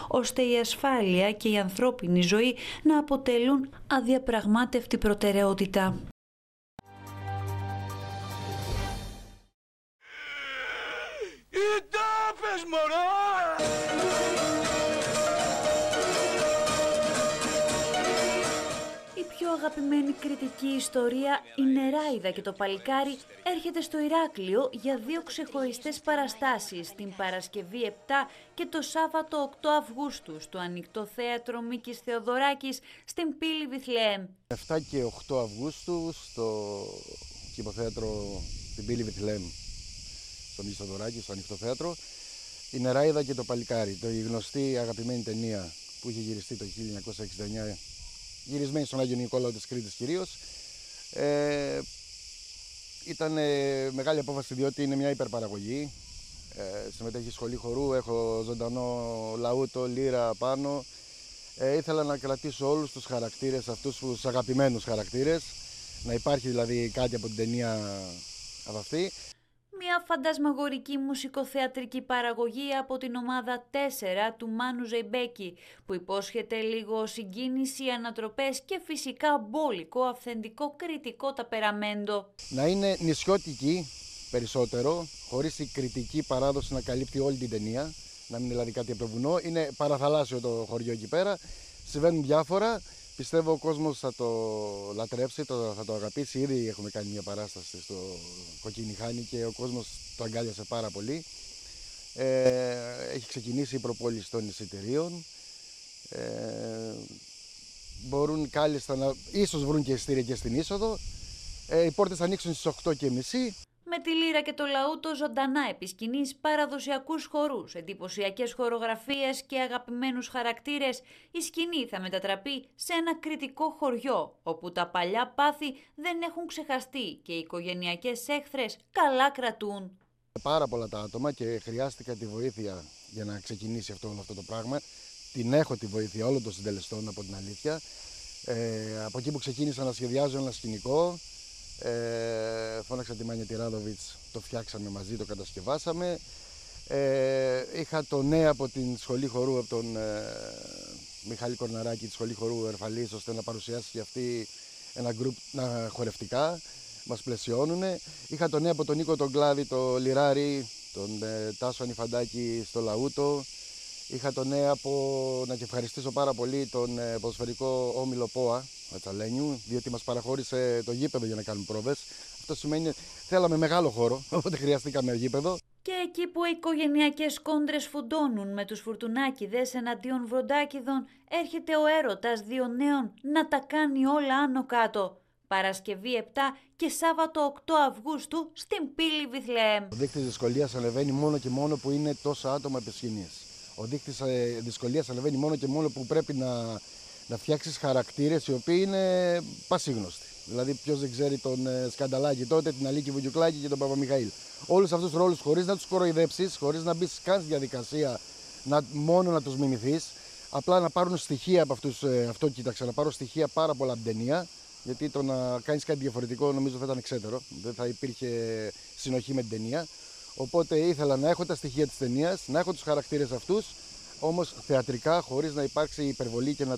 ώστε η ασφάλεια και η ανθρώπινη ζωή να αποτελούν αδιαπραγμάτευτη προτεραιότητα. Η πιο αγαπημένη κριτική ιστορία, η Νεράιδα και το Παλικάρι, έρχεται στο Ηράκλειο για 2 ξεχωριστές παραστάσεις, την Παρασκευή 7 και το Σάββατο 8 Αυγούστου, στο Ανοιχτό Θέατρο Μίκης Θεοδωράκης στην Πύλη Βιθλεέμ. 7 και 8 Αυγούστου στο Κηποθέατρο στην Πύλη Βιθλεέμ, στο Μίκη Θεοδωράκη, στο Ανοιχτό Θέατρο. Η Νεράιδα και το Παλικάρι, η γνωστή αγαπημένη ταινία που είχε γυριστεί το 1969, γυρισμένη στον Άγιο Νικόλαο της Κρήτης κυρίως. Ήταν μεγάλη απόφαση διότι είναι μια υπερπαραγωγή. Συμμετέχει σχολή χορού, έχω ζωντανό λαούτο, λύρα πάνω. Ήθελα να κρατήσω όλους τους χαρακτήρες αυτούς, τους αγαπημένους χαρακτήρες. Να υπάρχει δηλαδή κάτι από την ταινία από αυτή. Μια φαντασμαγορική μουσικοθεατρική παραγωγή από την ομάδα 4 του Μάνου Ζεϊμπέκη, που υπόσχεται λίγο συγκίνηση, ανατροπές και φυσικά μπόλικο, αυθεντικό, κριτικό ταπεραμέντο. Να είναι νησιώτικη περισσότερο, χωρίς η κριτική παράδοση να καλύπτει όλη την ταινία, να μην είναι δηλαδή κάτι από το βουνό. Είναι παραθαλάσσιο το χωριό εκεί πέρα, συμβαίνουν διάφορα. Πιστεύω ο κόσμος θα το λατρέψει, θα το αγαπήσει. Ήδη έχουμε κάνει μια παράσταση στο Κοκκινιχάνι και ο κόσμος το αγκάλιασε πάρα πολύ. Έχει ξεκινήσει η προπόληση των εισιτηρίων. Μπορούν κάλλιστα να ίσως βρουν και εισιτήρια και στην είσοδο. Οι πόρτες θα ανοίξουν στις 8:30. Με τη λύρα και το λαούτο ζωντανά επισκηνείς παραδοσιακούς χορούς, εντυπωσιακές χορογραφίες και αγαπημένους χαρακτήρες, η σκηνή θα μετατραπεί σε ένα κριτικό χωριό, όπου τα παλιά πάθη δεν έχουν ξεχαστεί και οι οικογενειακές έχθρες καλά κρατούν. Πάρα πολλά τα άτομα και χρειάστηκα τη βοήθεια για να ξεκινήσει αυτό το πράγμα. Την έχω τη βοήθεια όλων των συντελεστών, από την αλήθεια. Από εκεί που ξεκίνησα να σχεδιάζω ένα σκηνικό, φώναξα τη Μάνια Τιράδοβιτς, το φτιάξαμε μαζί, το κατασκευάσαμε. Είχα το ναι από την σχολή χορού, από τον Μιχάλη Κορναράκη, τη σχολή χορού Ερφαλής, ώστε να παρουσιάσει και αυτή ένα γκρουπ χορευτικά, μας πλαισιώνουν. Είχα το ναι από τον Νίκο τον Κλάδη, το Λιράρι, τον Τάσο Ανιφαντάκη στο Λαούτο. Είχα το ναι από να και ευχαριστήσω πάρα πολύ τον ποδοσφαιρικό όμιλο ΠΟΑ Ματσαλένιου, διότι μας παραχώρησε το γήπεδο για να κάνουμε πρόβες. Αυτό σημαίνει θέλαμε μεγάλο χώρο, οπότε χρειαστήκαμε γήπεδο. Και εκεί που οι οικογενειακές κόντρες φουντώνουν με τους φουρτουνάκηδες εναντίον βροντάκηδων, έρχεται ο έρωτας 2 νέων να τα κάνει όλα άνω κάτω. Παρασκευή 7 και Σάββατο 8 Αυγούστου στην Πύλη Βιθλεέμ. Ο δείκτης δυσκολίας ανεβαίνει μόνο και μόνο που είναι τόσα άτομα επί σκηνής. Ο δείκτης δυσκολίας ανεβαίνει μόνο και μόνο που πρέπει να φτιάξεις χαρακτήρες οι οποίοι είναι πασίγνωστοι. Δηλαδή, ποιος δεν ξέρει τον Σκανταλάκη τότε, την Αλίκη Βουγιουκλάκη και τον Παπαμιχαήλ. Όλους αυτούς τους ρόλους χωρίς να τους κοροϊδέψεις, χωρίς να μπεις καν στη διαδικασία μόνο να τους μιμηθείς, απλά να πάρουν στοιχεία από αυτούς. Αυτό κοίταξα, να πάρω στοιχεία πάρα πολλά από την ταινία. Γιατί το να κάνεις κάτι διαφορετικό νομίζω θα ήταν εξαίτερο. Δεν θα υπήρχε συνοχή με την ταινία. Οπότε ήθελα να έχω τα στοιχεία της ταινίας, να έχω τους χαρακτήρες αυτούς, όμως θεατρικά, χωρίς να υπάρξει υπερβολή και να